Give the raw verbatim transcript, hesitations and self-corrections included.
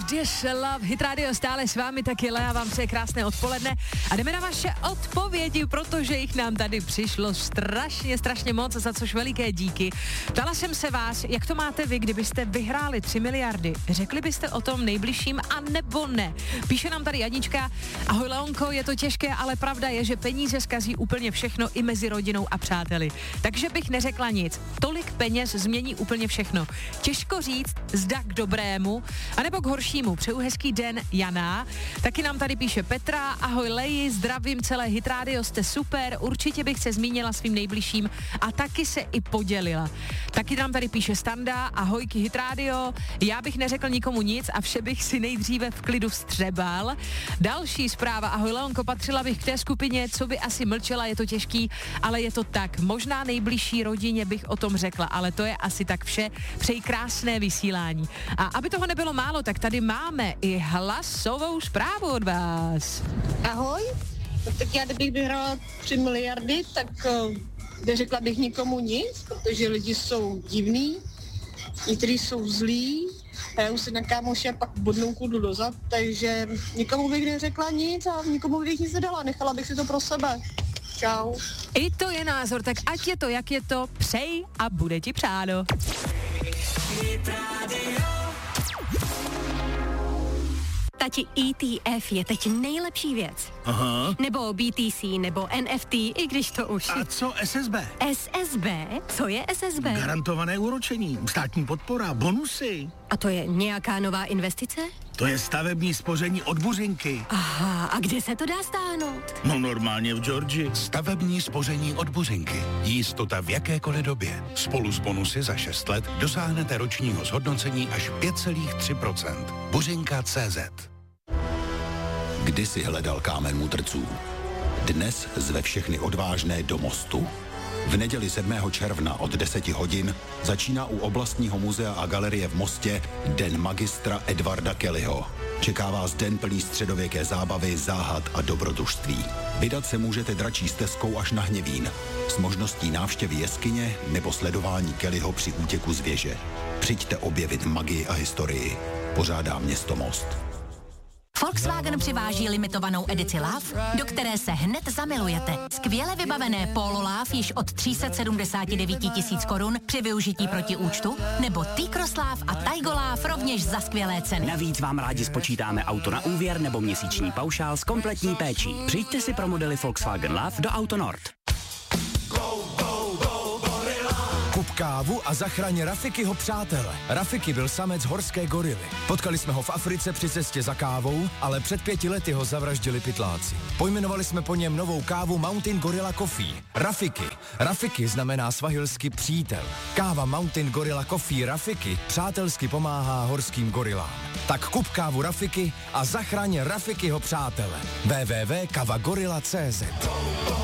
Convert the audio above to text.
This Love, Hit Radio stále s vámi, taky Lea vám přeje krásné odpoledne a jdeme na vaše odpovědi, protože jich nám tady přišlo strašně, strašně moc, za což veliké díky. Ptala jsem se vás, jak to máte vy, kdybyste vyhráli tři miliardy, řekli byste o tom nejbližším a nebo ne? Píše nám tady Janička, ahoj Leonko, je to těžké, ale pravda je, že peníze zkazí úplně všechno i mezi rodinou a přáteli. Takže bych neřekla nic. Tolik peněz změní úplně všechno. Těžko říct, zda k dobrému, anebo k horšímu. Přeju hezký den, Jana. Taky nám tady píše Petra, ahoj Leji, zdravím celé Hit Radio, jste super, určitě bych se zmínila svým nejbližším a taky se i podělila. Taky nám tady píše Standa, ahojky Hit Radio, já bych neřekl nikomu nic a vše bych si nejdříve v klidu vstřebal. Další zpráva, ahoj Leonko, patřila bych k té skupině, co by asi mlčela, je to těžký, ale je to tak. Možná nejbližší rodině bych o tom řekla, ale to je asi tak vše. Přeji krásné vysílání. A aby toho nebylo málo, tak tady máme i hlasovou zprávu od vás. Ahoj, tak já kdybych vyhrála tři miliardy, tak uh, neřekla bych nikomu nic, protože lidi jsou divní, někteří jsou zlí, hrajou si na kámoše a pak bodnou kudu dozad, takže nikomu bych neřekla nic a nikomu bych nic nedala, nechala bych si to pro sebe. Čau. I to je názor, tak ať je to, jak je to, přej a bude ti přáno. Tati, E T F je teď nejlepší věc. Aha. Nebo B T C, nebo N F T, i když to už... A co S S B? S S B? Co je S S B? Garantované úročení, státní podpora, bonusy. A to je nějaká nová investice? To je stavební spoření od Buřinky. Aha, a kde se to dá stáhnout? No normálně v Georgii. Stavební spoření od Buřinky. Jistota v jakékoliv době. Spolu s bonusy za šest let dosáhnete ročního zhodnocení až pět celá tři procenta. Buřinka tečka cé zet. Kdysi hledal kámen mudrců. Dnes zve všechny odvážné do mostu. V neděli sedmého června od deseti hodin začíná u oblastního muzea a galerie v Mostě Den magistra Edvarda Kellyho. Čeká vás den plný středověké zábavy, záhad a dobrodružství. Vydat se můžete dračí stezkou až na Hněvín, s možností návštěvy jeskyně nebo sledování Kellyho při útěku z věže. Přijďte objevit magii a historii. Pořádá město Most. Volkswagen přiváží limitovanou edici Love, do které se hned zamilujete. Skvěle vybavené Polo Love již od tři sta sedmdesát devět tisíc korun při využití proti účtu, nebo T-Cross Love a Taigo Love rovněž za skvělé ceny. Navíc vám rádi spočítáme auto na úvěr nebo měsíční paušál s kompletní péčí. Přijďte si pro modely Volkswagen Love do Auto Nord. Kup kávu a zachraň Rafikyho přátele. Rafiky byl samec horské gorily. Potkali jsme ho v Africe při cestě za kávou, ale před pěti lety ho zavraždili pytláci. Pojmenovali jsme po něm novou kávu Mountain Gorilla Coffee. Rafiky. Rafiky znamená svahilsky přítel. Káva Mountain Gorilla Coffee Rafiky přátelsky pomáhá horským gorilám. Tak kup kávu Rafiky a zachraň Rafikyho přátele. w w w tečka kavagorilla tečka cé zet